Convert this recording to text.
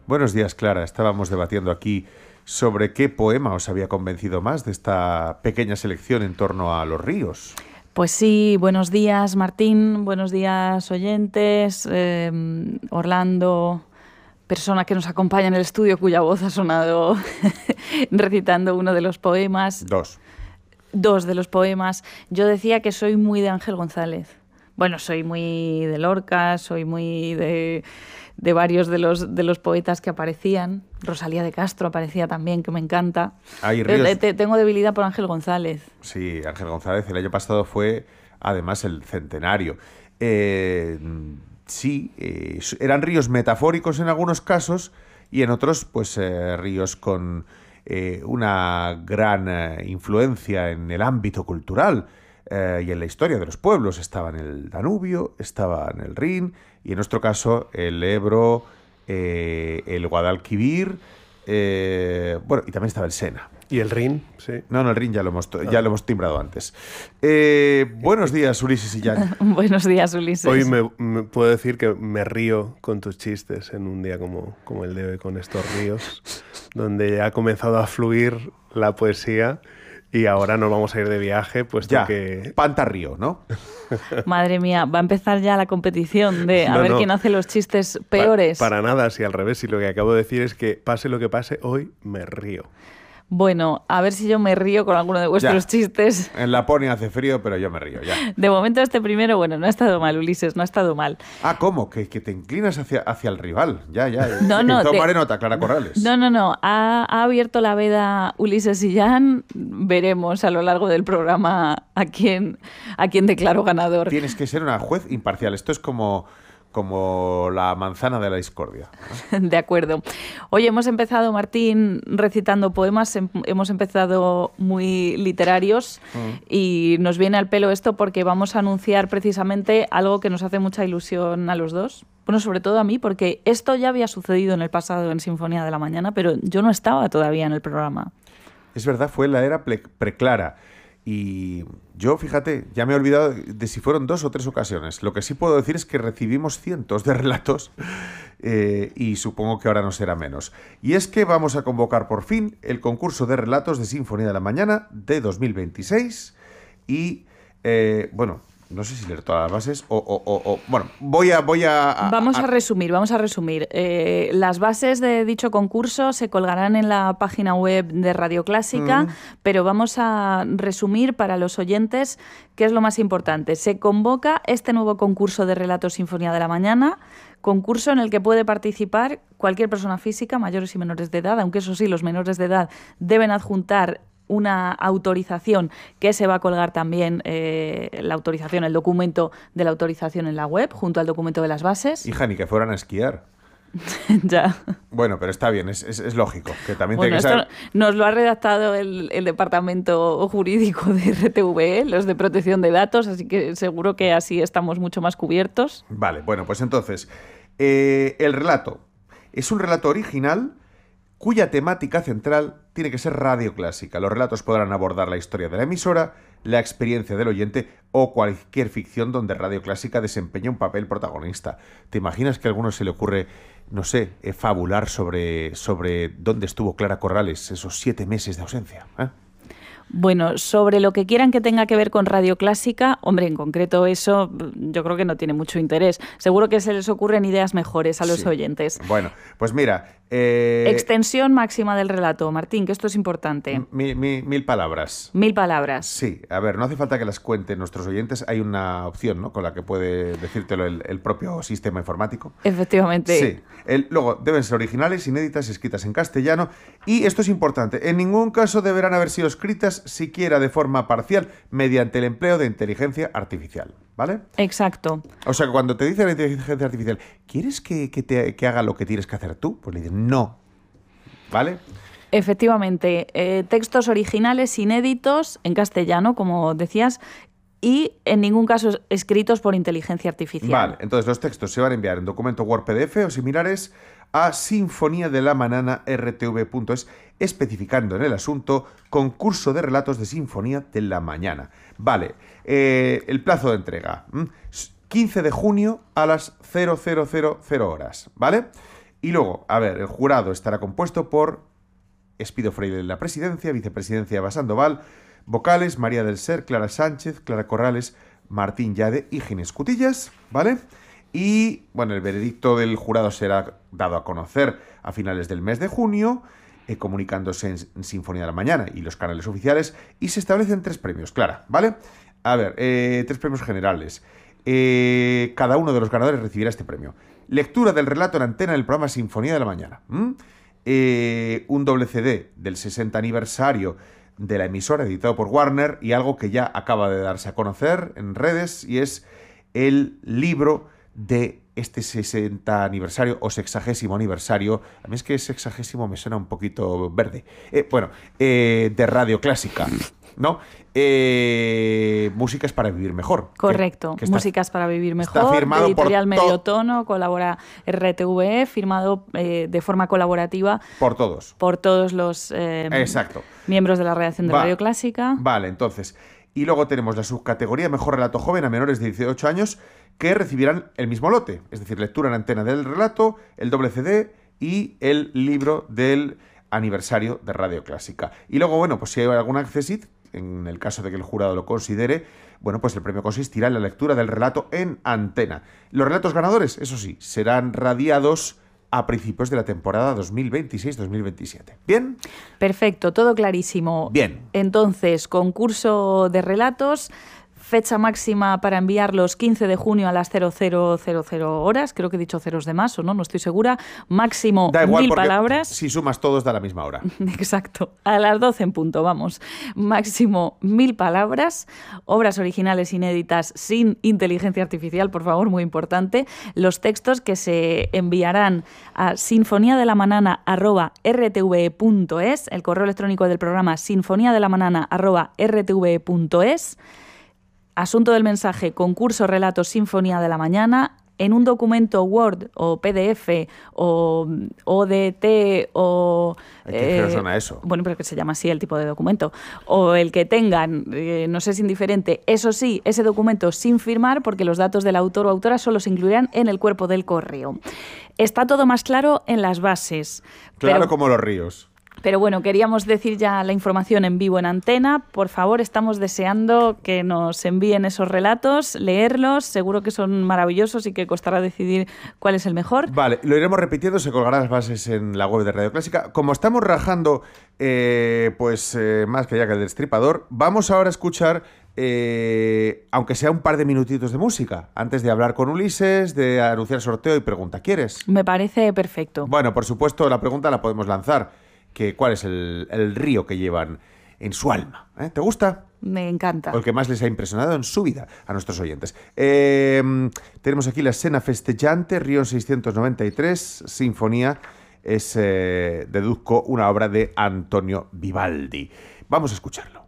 Buenos días, Clara. Estábamos debatiendo aquí sobre qué poema os había convencido más de esta pequeña selección en torno a los ríos. Pues sí, buenos días Martín, buenos días oyentes, Orlando, persona que nos acompaña en el estudio cuya voz ha sonado recitando uno de los poemas. Dos de los poemas. Yo decía que soy muy de Ángel González. Bueno, soy muy de Lorca, soy muy de varios de los poetas que aparecían. Rosalía de Castro aparecía también, que me encanta. Tengo debilidad por Ángel González. Sí, Ángel González. El año pasado fue, además, el centenario. Eran ríos metafóricos en algunos casos y en otros, pues, ríos con una gran influencia en el ámbito cultural. Y en la historia de los pueblos estaba en el Danubio, estaba en el Rin y en nuestro caso el Ebro, el Guadalquivir, y también estaba el Sena. ¿Y el Rin? Sí. No, el Rin ya lo hemos timbrado antes. Buenos días, Ulises y Jan. Buenos días, Ulises. Hoy me puedo decir que me río con tus chistes en un día como el de hoy, con estos ríos, donde ya ha comenzado a fluir la poesía. Y ahora nos vamos a ir de viaje, puesto ya, que... Pantarrío, ¿no? Madre mía, va a empezar ya la competición de a ver quién hace los chistes peores. Para nada, si al revés. Si lo que acabo de decir es que pase lo que pase, hoy me río. Bueno, a ver si yo me río con alguno de vuestros chistes. En Laponia hace frío, pero yo me río, ya. De momento este primero, no ha estado mal, Ulises, no ha estado mal. Ah, ¿cómo? Que te inclinas hacia el rival. Ya. No. Tomaré nota, Clara Corrales. No. Ha abierto la veda Ulises y Jan. Veremos a lo largo del programa a quién declaro ganador. Tienes que ser una juez imparcial. Esto es como la manzana de la discordia, ¿no? De acuerdo. Hoy hemos empezado, Martín, recitando poemas, hemos empezado muy literarios y nos viene al pelo esto porque vamos a anunciar precisamente algo que nos hace mucha ilusión a los dos. Bueno, sobre todo a mí, porque esto ya había sucedido en el pasado en Sinfonía de la Mañana, pero yo no estaba todavía en el programa. Es verdad, fue en la era preclara. Y yo, fíjate, ya me he olvidado de si fueron 2 o 3 ocasiones. Lo que sí puedo decir es que recibimos cientos de relatos y supongo que ahora no será menos. Y es que vamos a convocar por fin el concurso de relatos de Sinfonía de la Mañana de 2026 y, no sé si leer todas las bases voy a... Vamos a resumir. Las bases de dicho concurso se colgarán en la página web de Radio Clásica, pero vamos a resumir para los oyentes qué es lo más importante. Se convoca este nuevo concurso de relatos Sinfonía de la Mañana, concurso en el que puede participar cualquier persona física, mayores y menores de edad, aunque eso sí, los menores de edad deben adjuntar una autorización que se va a colgar también, la autorización, el documento de la autorización en la web, junto al documento de las bases. Hija, ni que fueran a esquiar. Ya. Bueno, pero está bien, es lógico. Que también bueno, tiene que esto saber... nos lo ha redactado el departamento jurídico de RTV, los de protección de datos, así que seguro que así estamos mucho más cubiertos. Vale, bueno, pues entonces, el relato es un relato original cuya temática central tiene que ser Radio Clásica. Los relatos podrán abordar la historia de la emisora, la experiencia del oyente o cualquier ficción donde Radio Clásica desempeña un papel protagonista. ¿Te imaginas que a alguno se le ocurre, no sé, fabular sobre dónde estuvo Clara Corrales esos 7 meses de ausencia? Bueno, sobre lo que quieran que tenga que ver con Radio Clásica, hombre, en concreto eso yo creo que no tiene mucho interés. Seguro que se les ocurren ideas mejores a los oyentes. Bueno, pues mira... Extensión máxima del relato, Martín, que esto es importante. 1000 palabras. 1000 palabras. Sí, a ver, no hace falta que las cuenten nuestros oyentes. Hay una opción, ¿no?, con la que puede decírtelo el propio sistema informático. Efectivamente. Sí. Luego, deben ser originales, inéditas, escritas en castellano. Y esto es importante, en ningún caso deberán haber sido escritas siquiera de forma parcial mediante el empleo de inteligencia artificial, ¿vale? Exacto. O sea, que cuando te dice la inteligencia artificial, ¿quieres que haga lo que tienes que hacer tú? Pues le dices, no. ¿Vale? Efectivamente. Textos originales, inéditos, en castellano, como decías, y en ningún caso escritos por inteligencia artificial. Vale, entonces los textos se van a enviar en documento Word, PDF o similares a sinfoniadelamanana@rtv.es, especificando en el asunto concurso de relatos de Sinfonía de la Mañana. Vale, el plazo de entrega, 15 de junio a las 00:00 horas, ¿vale? Y luego, a ver, el jurado estará compuesto por Espido Freire en la presidencia, vicepresidencia Eva Sandoval, vocales María del Ser, Clara Sánchez, Clara Corrales, Martín Yade y Ginés Cutillas, ¿vale? Y, bueno, el veredicto del jurado será dado a conocer a finales del mes de junio, comunicándose en Sinfonía de la Mañana y los canales oficiales, y se establecen 3 premios, Clara, ¿vale? A ver, 3 premios generales. Cada uno de los ganadores recibirá este premio. Lectura del relato en antena del programa Sinfonía de la Mañana. Un doble CD del 60 aniversario de la emisora, editado por Warner, y algo que ya acaba de darse a conocer en redes, y es el libro de este 60 aniversario o 60º aniversario. A mí es que 60º me suena un poquito verde. De Radio Clásica, ¿no? Músicas para vivir mejor. Correcto, que Músicas para vivir mejor. Está firmado editorial por Medio Tono, colabora RTVE, firmado de forma colaborativa por todos. Por todos los Exacto. miembros de la redacción de Radio Clásica. Vale, entonces. Y luego tenemos la subcategoría Mejor Relato Joven a menores de 18 años, que recibirán el mismo lote, es decir, lectura en antena del relato, el doble CD y el libro del aniversario de Radio Clásica. Y luego, bueno, pues si hay algún accesit, en el caso de que el jurado lo considere, bueno, pues el premio consistirá en la lectura del relato en antena. Los relatos ganadores, eso sí, serán radiados a principios de la temporada 2026-2027. ¿Bien? Perfecto, todo clarísimo. Bien. Entonces, concurso de relatos, fecha máxima para enviarlos 15 de junio a las 0000 horas, creo que he dicho ceros de más o no estoy segura, máximo da igual, 1000 palabras. Si sumas todos da la misma hora. Exacto, a las 12 en punto, vamos. Máximo 1000 palabras, obras originales inéditas sin inteligencia artificial, por favor, muy importante. Los textos que se enviarán a sinfoniadelamanana@rtve.es, el correo electrónico del programa sinfoniadelamanana@rtve.es. Asunto del mensaje, concurso relatos Sinfonía de la Mañana, en un documento Word o PDF o ODT o... ¿Qué feo suena eso? Bueno, pero que se llama así el tipo de documento. O el que tengan, nos es indiferente. Eso sí, ese documento sin firmar, porque los datos del autor o autora solo se incluirán en el cuerpo del correo. Está todo más claro en las bases. Claro como los ríos. Pero bueno, queríamos decir ya la información en vivo en antena. Por favor, estamos deseando que nos envíen esos relatos, leerlos. Seguro que son maravillosos y que costará decidir cuál es el mejor. Vale, lo iremos repitiendo, se colgarán las bases en la web de Radio Clásica. Como estamos rajando, más que ya que el destripador, vamos ahora a escuchar, aunque sea un par de minutitos de música, antes de hablar con Ulises, de anunciar sorteo y pregunta, ¿quieres? Me parece perfecto. Bueno, por supuesto, la pregunta la podemos lanzar. ¿Cuál es el río que llevan en su alma? ¿Te gusta? Me encanta. O el que más les ha impresionado en su vida a nuestros oyentes. Tenemos aquí la Scena Festeggiante, Río 693, Sinfonía. Es, deduzco, una obra de Antonio Vivaldi. Vamos a escucharlo.